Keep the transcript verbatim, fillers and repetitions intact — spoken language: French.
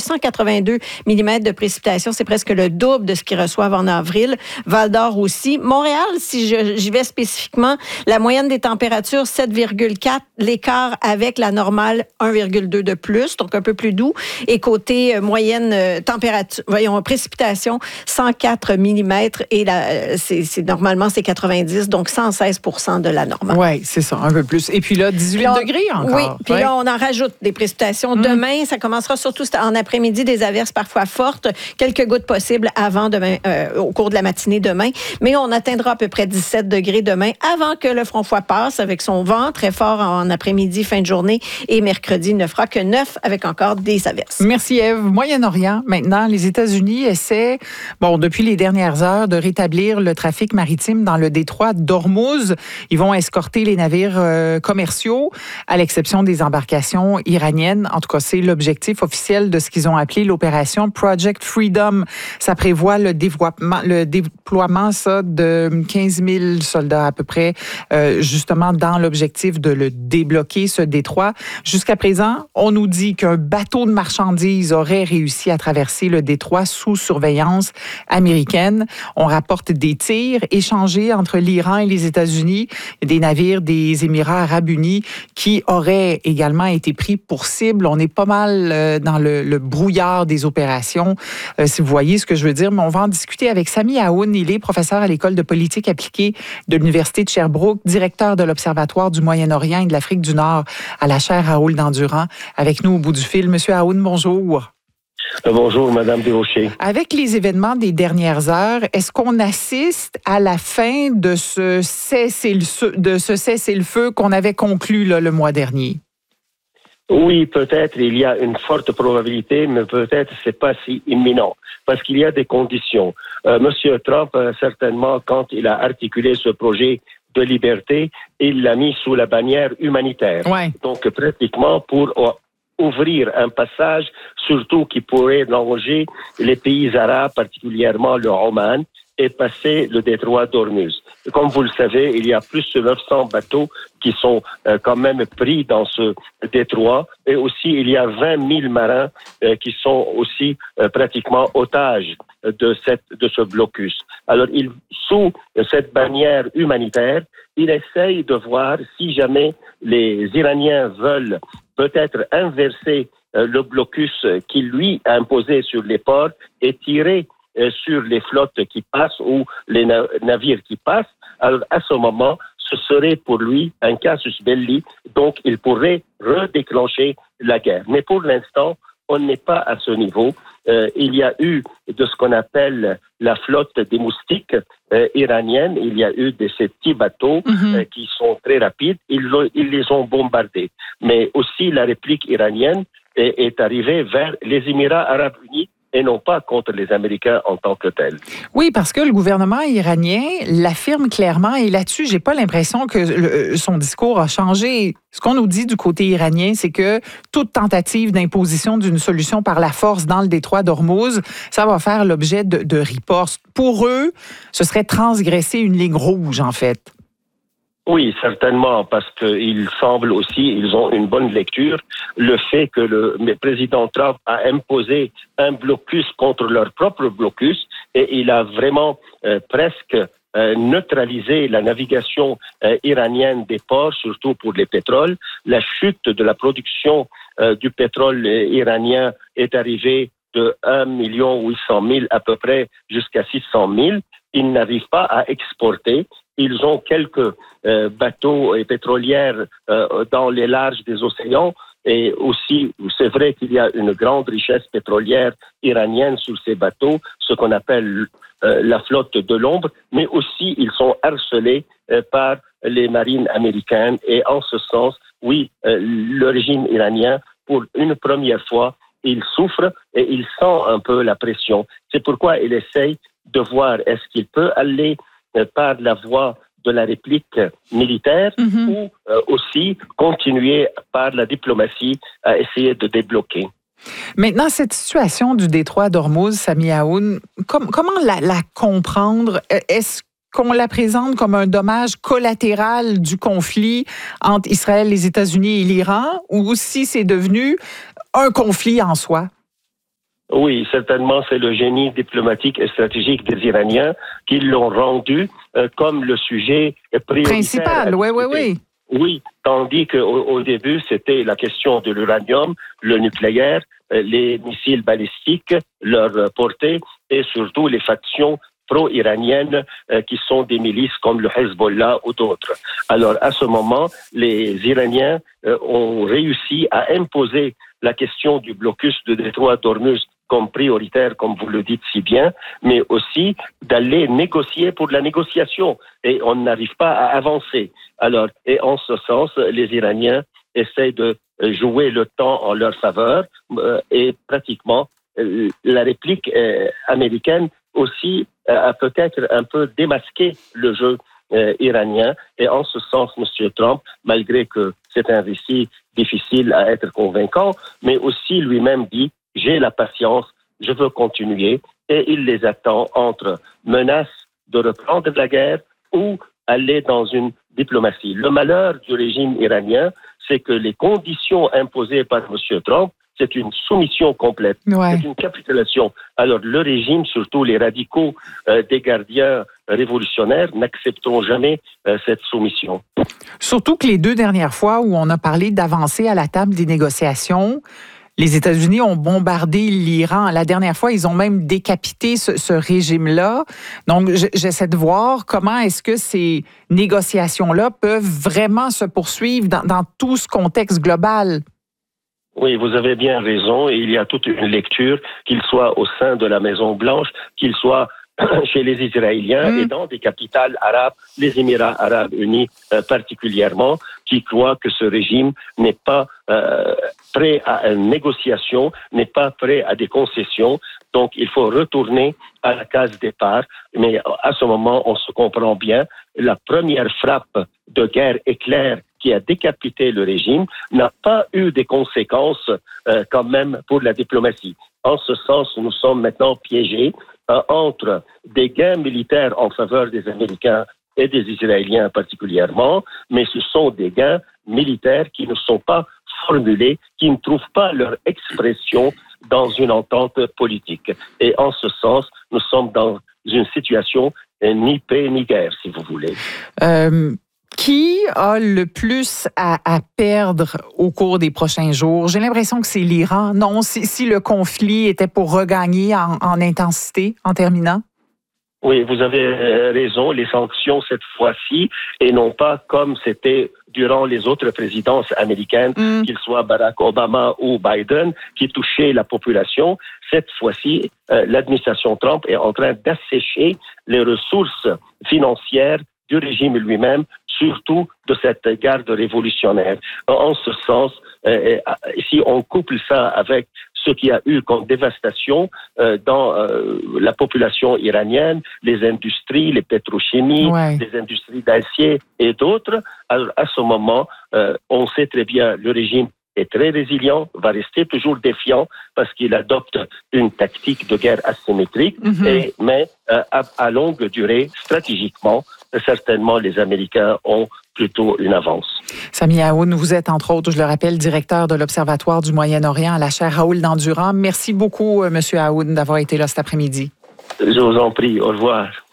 cent quatre-vingt-deux millimètres de précipitations. C'est presque le double de ce qu'ils reçoivent en avril. Val-d'Or aussi. Montréal, si je, j'y vais spécifiquement, la moyenne des températures, sept virgule quatre. L'écart avec la normale, un virgule deux de plus, donc un peu plus doux. Et côté euh, moyenne euh, température, voyons, précipitation, cent quatre millimètres. Et la, c'est, c'est, normalement, c'est quatre-vingt-dix, donc cent seize pour cent de la normale. Oui, c'est ça, un peu plus. Et puis là, dix-huit là, degrés encore. Oui, puis ouais. là, on en rajoute des précipitations. Mmh. Demain, ça commencera surtout en après-midi, des averses parfois fortes, quelques gouttes possibles avant demain, euh, au cours de la matinée demain. Mais on atteindra à peu près dix-sept degrés demain avant que le front froid passe avec son vent très fort en après-midi, fin de journée. Et mercredi, il ne fera que neuf avec encore des averses. Merci, Ève. Moyen-Orient, maintenant, les États-Unis essaient, bon, depuis les dernières heures, de rétablir le trafic maritime dans le détroit d'Ormuz. Ils vont escorter les navires euh, commerciaux, à l'exception des embarcations iraniennes. En tout cas, c'est l'objectif officiel de ce qu'ils ont appelé l'opération Project Freedom. Ça prévoit le développement, le déploiement ça, de quinze mille soldats à peu près, euh, justement dans l'objectif de le débloquer, ce détroit. Jusqu'à présent, on nous dit qu'un bateau de marchandises aurait réussi à traverser le détroit sous surveillance américaine. On rapporte des tirs échangés entre l'Iran et les États-Unis, des navires des Émirats arabes unis qui auraient également été pris pour cible. On est pas mal dans le, le brouillard des opérations, euh, si vous voyez ce que je veux dire. Mais on va en discuter avec Sami Aoun. Il est professeur à l'École de politique appliquée de l'Université de Sherbrooke, directeur de l'Observatoire du Moyen-Orient et de l'Afrique du Nord à la chaire Raoul d'Endurant. Avec nous au bout du fil. Monsieur Aoun, bonjour. Bonjour, Madame Desrochers. Avec les événements des dernières heures, est-ce qu'on assiste à la fin de ce cessez-le-feu, de ce cessez-le-feu qu'on avait conclu là, le mois dernier? Oui, peut-être il y a une forte probabilité, mais peut-être c'est pas si imminent, parce qu'il y a des conditions. Euh, Monsieur Trump, euh, certainement, quand il a articulé ce projet de liberté, il l'a mis sous la bannière humanitaire. Ouais. Donc, pratiquement pour euh, ouvrir un passage, surtout qui pourrait longer les pays arabes, particulièrement le Oman, et passer le détroit d'Ormuz. Comme vous le savez, il y a plus de neuf cents bateaux qui sont euh, quand même pris dans ce détroit, et aussi il y a vingt mille marins euh, qui sont aussi euh, pratiquement otages de cette de ce blocus. Alors, il, sous cette bannière humanitaire, il essaye de voir si jamais les Iraniens veulent peut-être inverser euh, le blocus qu'il lui a imposé sur les ports et tirer sur les flottes qui passent ou les na- navires qui passent. Alors, à ce moment, ce serait pour lui un casus belli, donc il pourrait redéclencher la guerre. Mais pour l'instant, on n'est pas à ce niveau. Euh, il y a eu de ce qu'on appelle la flotte des moustiques euh, iranienne. Il y a eu de ces petits bateaux mm-hmm. euh, qui sont très rapides. Ils, ils les ont bombardés. Mais aussi, la réplique iranienne est, est arrivée vers les Émirats arabes unis et non pas contre les Américains en tant que tels. Oui, parce que le gouvernement iranien l'affirme clairement, et là-dessus, j'ai pas l'impression que le, son discours a changé. Ce qu'on nous dit du côté iranien, c'est que toute tentative d'imposition d'une solution par la force dans le détroit d'Ormuz, ça va faire l'objet de, de ripostes. Pour eux, ce serait transgresser une ligne rouge, en fait. Oui, certainement, parce qu'il semble aussi, ils ont une bonne lecture, le fait que le président Trump a imposé un blocus contre leur propre blocus et il a vraiment euh, presque euh, neutralisé la navigation euh, iranienne des ports, surtout pour les pétroles. La chute de la production euh, du pétrole iranien est arrivée de un million huit cent mille à peu près jusqu'à six cent mille. Ils n'arrivent pas à exporter. Ils ont quelques euh, bateaux et pétrolières euh, dans les larges des océans. Et aussi, c'est vrai qu'il y a une grande richesse pétrolière iranienne sur ces bateaux, ce qu'on appelle euh, la flotte de l'ombre. Mais aussi, ils sont harcelés euh, par les marines américaines. Et en ce sens, oui, euh, le régime iranien, pour une première fois, il souffre et il sent un peu la pression. C'est pourquoi il essaye de voir est-ce qu'il peut aller par la voie de la réplique militaire mm-hmm. ou euh, aussi continuer par la diplomatie à essayer de débloquer. Maintenant, cette situation du détroit d'Ormuz, Sami Aoun, com- comment la, la comprendre? Est-ce qu'on la présente comme un dommage collatéral du conflit entre Israël, les États-Unis et l'Iran, ou si c'est devenu un conflit en soi? Oui, certainement, c'est le génie diplomatique et stratégique des Iraniens qui l'ont rendu euh, comme le sujet prioritaire. Principal, oui, oui, oui. Oui, tandis qu'au au début, c'était la question de l'uranium, le nucléaire, euh, les missiles balistiques, leur euh, portée et surtout les factions pro-iraniennes euh, qui sont des milices comme le Hezbollah ou d'autres. Alors, à ce moment, les Iraniens euh, ont réussi à imposer la question du blocus de détroit d'Ormuz comme prioritaire, comme vous le dites si bien, mais aussi d'aller négocier pour la négociation. Et on n'arrive pas à avancer. Alors, et en ce sens, les Iraniens essaient de jouer le temps en leur faveur euh, et pratiquement euh, la réplique euh, américaine aussi euh, a peut-être un peu démasqué le jeu euh, iranien. Et en ce sens, M. Trump, malgré que c'est un récit difficile à être convaincant, mais aussi lui-même dit j'ai la patience, je veux continuer, et il les attend entre menaces de reprendre la guerre ou aller dans une diplomatie. Le malheur du régime iranien, c'est que les conditions imposées par M. Trump, c'est une soumission complète, ouais. C'est une capitulation. Alors le régime, surtout les radicaux euh, des gardiens révolutionnaires, n'accepteront jamais euh, cette soumission. Surtout que les deux dernières fois où on a parlé d'avancer à la table des négociations, les États-Unis ont bombardé l'Iran. La dernière fois, ils ont même décapité ce, ce régime-là. Donc, j'essaie de voir comment est-ce que ces négociations-là peuvent vraiment se poursuivre dans, dans tout ce contexte global. Oui, vous avez bien raison. Il y a toute une lecture, qu'il soit au sein de la Maison-Blanche, qu'il soit chez les Israéliens mmh. et dans des capitales arabes, les Émirats arabes unis euh, particulièrement, qui croient que ce régime n'est pas euh, prêt à une négociation, n'est pas prêt à des concessions. Donc, il faut retourner à la case départ. Mais à ce moment, on se comprend bien. La première frappe de guerre éclair qui a décapité le régime n'a pas eu des conséquences euh, quand même pour la diplomatie. En ce sens, nous sommes maintenant piégés euh, entre des gains militaires en faveur des Américains et des Israéliens particulièrement, mais ce sont des gains militaires qui ne sont pas formulés, qui ne trouvent pas leur expression dans une entente politique. Et en ce sens, nous sommes dans une situation euh, ni paix ni guerre, si vous voulez. Euh... Qui a le plus à, à perdre au cours des prochains jours? J'ai l'impression que c'est l'Iran. Non, si, si le conflit était pour regagner en, en intensité, en terminant? Oui, vous avez raison. Les sanctions, cette fois-ci, et non pas comme c'était durant les autres présidences américaines, mm. qu'ils soient Barack Obama ou Biden, qui touchaient la population. Cette fois-ci, euh, l'administration Trump est en train d'assécher les ressources financières du régime lui-même, surtout de cette garde révolutionnaire. En ce sens, euh, si on couple ça avec ce qu'il y a eu comme dévastation euh, dans euh, la population iranienne, les industries, les pétrochimies, ouais. les industries d'acier et d'autres, alors à ce moment, euh, on sait très bien le régime est très résilient, va rester toujours défiant parce qu'il adopte une tactique de guerre asymétrique, mm-hmm. et, mais euh, à, à longue durée, stratégiquement, certainement les Américains ont plutôt une avance. Sami Aoun, vous êtes entre autres, je le rappelle, directeur de l'Observatoire du Moyen-Orient à la chaire Raoul Dandurand. Merci beaucoup, M. Aoun, d'avoir été là cet après-midi. Je vous en prie. Au revoir.